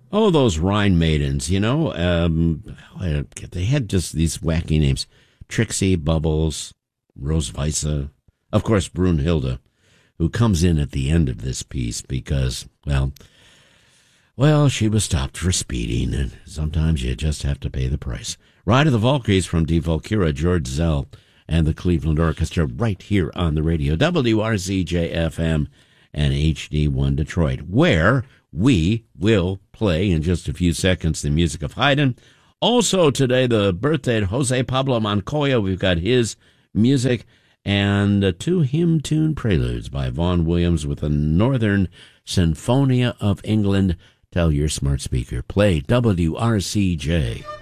Oh, those Rhine maidens, they had just these wacky names. Trixie, Bubbles, Rose Weisse, of course, Brunhilde, who comes in at the end of this piece because, she was stopped for speeding, and sometimes you just have to pay the price. Ride of the Valkyries from Die Valkyrie, George Zell, and the Cleveland Orchestra right here on the radio, WRCJ-FM and HD1 Detroit, where we will play in just a few seconds the music of Haydn. Also today, the birthday of Jose Pablo Montoya. We've got his music and two hymn tune preludes by Vaughan Williams with the Northern Sinfonia of England. Tell your smart speaker, play WRCJ.